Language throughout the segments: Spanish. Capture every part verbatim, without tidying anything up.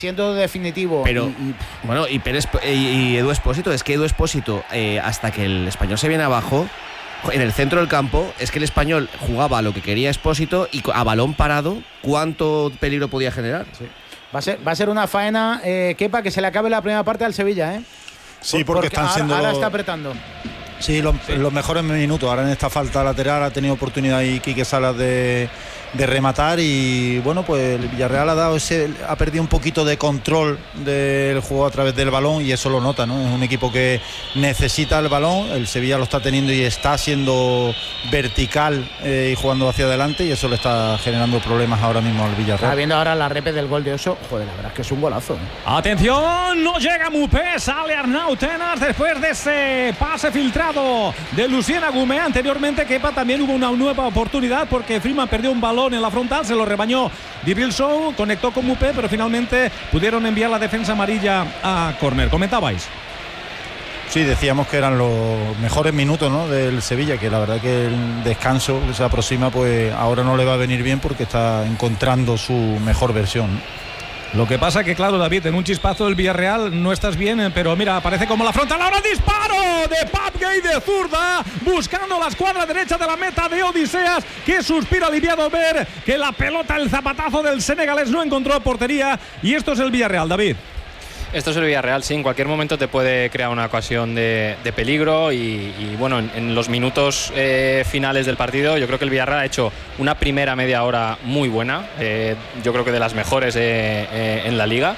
siendo definitivo. Pero, y, y, bueno, y, Pérez, y, y Edu Expósito, es que Edu Expósito, eh, hasta que el Español se viene abajo, en el centro del campo, es que el Español jugaba a lo que quería Expósito y a balón parado, ¿cuánto peligro podía generar? Sí. Va a ser, va a ser una faena, eh, Kepa, que se le acabe la primera parte al Sevilla, ¿eh? Sí, porque, porque están ahora, siendo. Ahora está apretando. Sí, los, sí. los mejores minutos. Ahora en esta falta lateral ha tenido oportunidad ahí Quique Salas de, de rematar y bueno, pues el Villarreal ha dado ese, ha perdido un poquito de control del juego a través del balón y eso lo nota, ¿no? Es un equipo que necesita el balón, el Sevilla lo está teniendo y está siendo vertical eh, y jugando hacia adelante y eso le está generando problemas ahora mismo al Villarreal. Está viendo ahora la repe del gol de Oso, joder, la verdad es que es un golazo, ¿eh? Atención, no llega Mupé, sale Arnau Tenas después de ese pase filtrado de Lucien Agumé. Anteriormente Kepa también hubo una nueva oportunidad porque Freeman perdió un balón en la frontal, se lo rebañó Djibril Sow, conectó con Mupé, pero finalmente pudieron enviar la defensa amarilla a córner. Comentabais. Sí, decíamos que eran los mejores minutos, ¿no?, del Sevilla, que la verdad que el descanso que se aproxima pues ahora no le va a venir bien porque está encontrando su mejor versión, ¿no? Lo que pasa que, claro, David, en un chispazo del Villarreal no estás bien, pero mira, aparece como la frontal. Ahora el disparo de Pat Gay de zurda, buscando la escuadra derecha de la meta de Odiseas, que suspira aliviado ver que la pelota, el zapatazo del senegalés no encontró portería. Y esto es el Villarreal, David. Esto es el Villarreal, sí, en cualquier momento te puede crear una ocasión de, de peligro y, y bueno, en, en los minutos eh, finales del partido yo creo que el Villarreal ha hecho una primera media hora muy buena, eh, yo creo que de las mejores eh, eh, en la liga,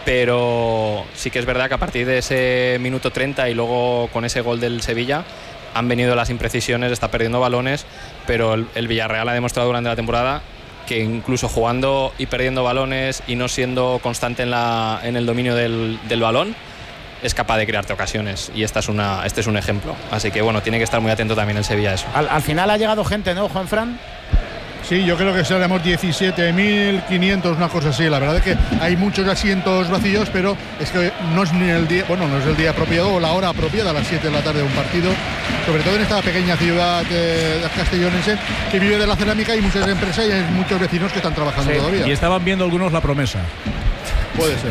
pero sí que es verdad que a partir de ese minuto treinta y luego con ese gol del Sevilla han venido las imprecisiones, está perdiendo balones, pero el, el Villarreal ha demostrado durante la temporada que incluso jugando y perdiendo balones y no siendo constante en, la, en el dominio del, del balón, es capaz de crearte ocasiones y esta es una, este es un ejemplo. Así que bueno, tiene que estar muy atento también el Sevilla a eso. Al, al final ha llegado gente, ¿no, Juanfran? Sí, yo creo que seremos diecisiete mil quinientos, una cosa así. La verdad es que hay muchos asientos vacíos, pero es que no es ni el día, bueno, no es el día apropiado o la hora apropiada a las siete de la tarde de un partido, sobre todo en esta pequeña ciudad eh, castellonense que vive de la cerámica y muchas empresas y hay muchos vecinos que están trabajando sí. todavía. Y estaban viendo algunos la promesa. Puede ser.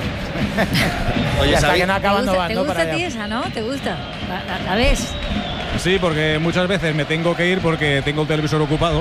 Oye, hasta que no acaban ¿Te gusta, no ¿te gusta a ti esa, no? ¿Te gusta? ¿La, la, la ves? Sí, porque muchas veces me tengo que ir porque tengo el televisor ocupado.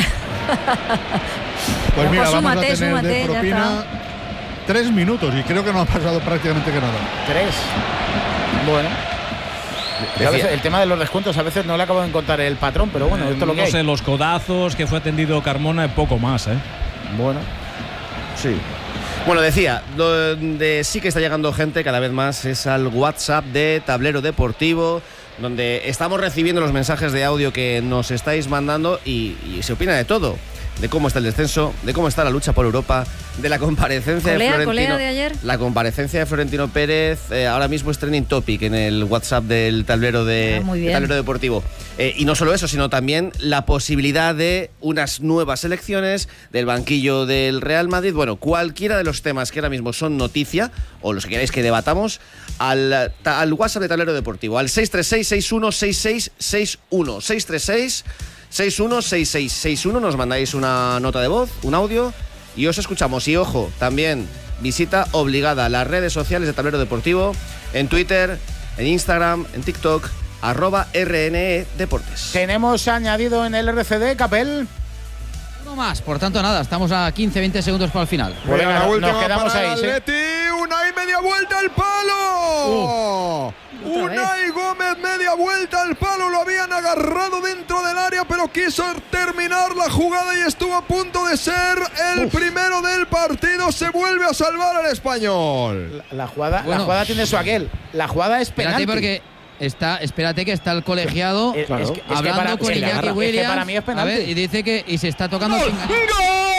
Pues mira, pues vamos súmate, a tener súmate, de propina tres minutos y creo que no ha pasado prácticamente que nada. Tres. Bueno. A veces, el tema de los descuentos a veces no le acabo de encontrar el patrón, pero bueno, esto es lo que no hay. sé, los codazos que fue atendido Carmona y poco más, ¿eh? Bueno, sí. Bueno, decía, donde sí que está llegando gente cada vez más es al WhatsApp de Tablero Deportivo, donde estamos recibiendo los mensajes de audio que nos estáis mandando y, y se opina de todo. De cómo está el descenso, de cómo está la lucha por Europa, de la comparecencia colea, de Florentino. colea de ayer. La comparecencia de Florentino Pérez eh, ahora mismo es trending topic en el WhatsApp del tablero de, ah, muy bien. de tablero deportivo. Eh, y no solo eso, sino también la posibilidad de unas nuevas elecciones del banquillo del Real Madrid. Bueno, cualquiera de los temas que ahora mismo son noticia, o los que queráis que debatamos, al, al WhatsApp de tablero deportivo, al seis tres seis, seis uno seis seis seis uno, seis tres seis seis uno seis seis seis uno, nos mandáis una nota de voz, un audio y os escuchamos. Y ojo, también visita obligada a las redes sociales de Tablero Deportivo, en Twitter, en Instagram, en TikTok, arroba R N E Deportes. Tenemos añadido en el R C D, Capel. Uno más, por tanto nada, estamos a quince veinte segundos para el final. Pues venga, la última nos quedamos para ahí, el Atleti, ¿sí? Unai media vuelta al palo. Uh, Unai Gómez media vuelta al palo, lo habían agarrado dentro del área, pero quiso terminar la jugada y estuvo a punto de ser el Uf. primero del partido. Se vuelve a salvar al Español. La, la jugada, bueno, la jugada tiene su aquel. La jugada es penalti. Espérate porque está, espérate que está el colegiado es, claro. es que, es hablando para, con es Iñaki agarra, Williams. Es que para mí es penalti. A ver, y dice que y se está tocando. ¡Gol! ¡Gol!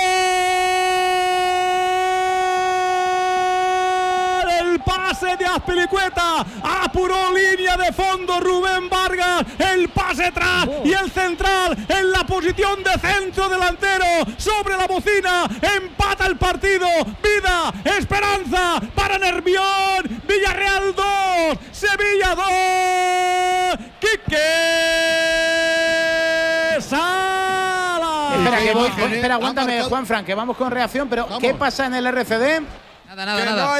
Pase de Azpilicueta, apuró línea de fondo Rubén Vargas, el pase atrás oh. y el central en la posición de centro delantero sobre la bocina, empata el partido, vida, esperanza para Nervión, Villarreal dos, Sevilla dos, Quique Sala. Espera, que voy, espera, aguántame, Juanfran, que vamos con reacción, pero vamos. ¿Qué pasa en el R C D? Nada, nada, nada.